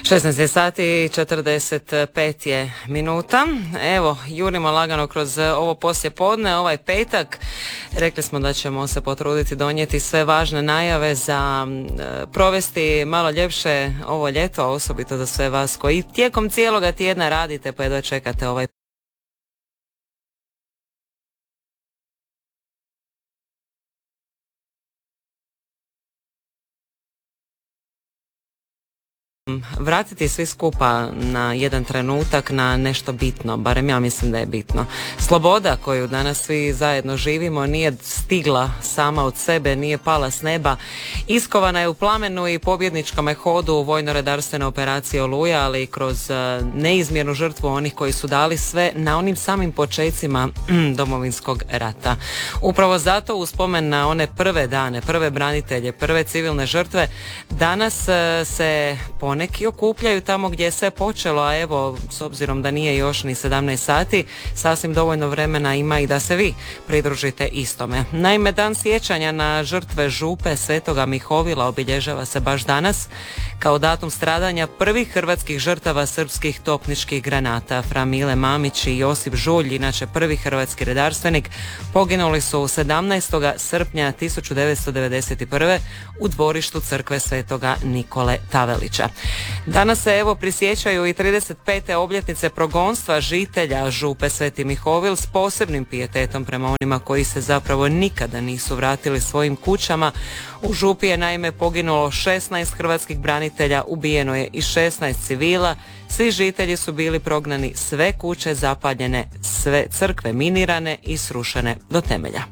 16 sati i 45 je minuta. Evo, jurimo lagano kroz ovo poslijepodne, ovaj petak. Rekli smo da ćemo se potruditi donijeti sve važne najave za provesti malo ljepše ovo ljeto, osobito za sve vas koji tijekom cijeloga tjedna radite pa jedva čekate ovaj vratiti svi skupa na jedan trenutak na nešto bitno, barem ja mislim da je bitno. Sloboda koju danas svi zajedno živimo nije stigla sama od sebe, nije pala s neba. Iskovana je u plamenu i pobjedničkom hodu u vojno-redarstvene operacije Oluja, ali i kroz neizmjernu žrtvu onih koji su dali sve na onim samim počecima Domovinskog rata. Upravo zato u spomen na one prve dane, prve branitelje, prve civilne žrtve, danas se poneki okupljaju tamo gdje je sve počelo, a evo, s obzirom da nije još ni 17 sati, sasvim dovoljno vremena ima i da se vi pridružite istome. Naime, dan sjećanja na žrtve župe Svetoga Mihovila obilježava se baš danas kao datum stradanja prvih hrvatskih žrtava srpskih topničkih granata. Fra Mile Mamić i Josip Žulj, inače prvi hrvatski redarstvenik, poginuli su 17. srpnja 1991. u dvorištu crkve Svetoga Nikole Tavelića. Danas se evo prisjećaju i 35. obljetnice progonstva žitelja župe Sveti Mihovil s posebnim pijetetom prema onima koji se zapravo nikada nisu vratili svojim kućama. U župi je naime poginulo 16 hrvatskih branitelja, ubijeno je i 16 civila, svi žitelji su bili prognani, sve kuće zapaljene, sve crkve minirane i srušene do temelja.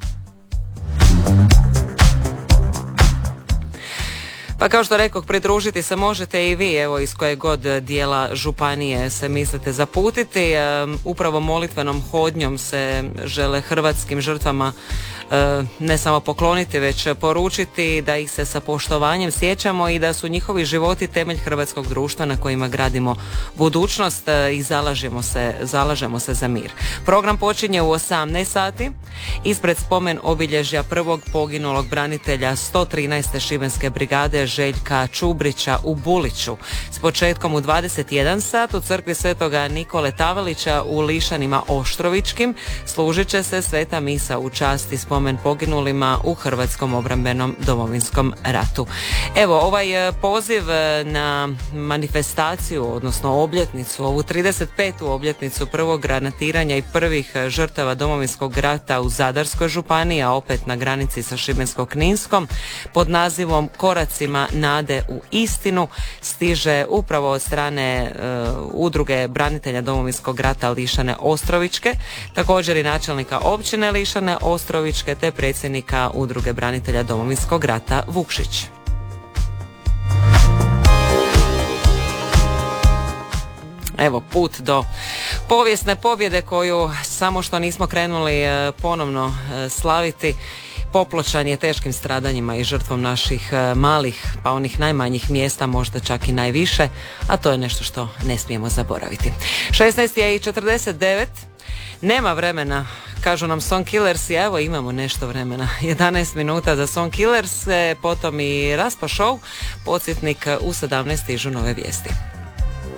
Pa kao što rekoh, pridružiti se možete i vi, evo iz koje god dijela županije se mislite zaputiti. Upravo molitvenom hodnjom se žele hrvatskim žrtvama ne samo pokloniti, već poručiti da ih se sa poštovanjem sjećamo i da su njihovi životi temelj hrvatskog društva na kojima gradimo budućnost i zalažemo se za mir. Program počinje u 18 sati ispred spomen obilježja prvog poginulog branitelja 113. šibenske brigade Željka Čubrića u Buliću. S početkom u 21 sat u crkvi Svetoga Nikole Tavelića u Lišanima Oštrovičkim služit će se sveta misa u časti spomen poginulima u Hrvatskom obrambenom Domovinskom ratu. Evo, ovaj poziv na manifestaciju, odnosno obljetnicu, ovu 35. obljetnicu prvog granatiranja i prvih žrtava Domovinskog rata u Zadarskoj županiji, a opet na granici sa Šibensko-kninskom, pod nazivom Koracima nade u istinu, stiže upravo od strane udruge branitelja Domovinskog rata Lišane Ostrovičke, također i načelnika općine Lišane Ostrovičke te predsjednika udruge branitelja Domovinskog rata Vukšić. Evo, put do povijesne pobjede koju samo što nismo krenuli ponovno slaviti popločan je teškim stradanjima i žrtvom naših malih, pa onih najmanjih mjesta, možda čak i najviše, a to je nešto što ne smijemo zaboraviti. 16:49, nema vremena, kažu nam Song Killers, i evo imamo nešto vremena. 11 minuta za Song Killers, potom i Raspa Show, podsjetnik u 17 stižu nove vijesti.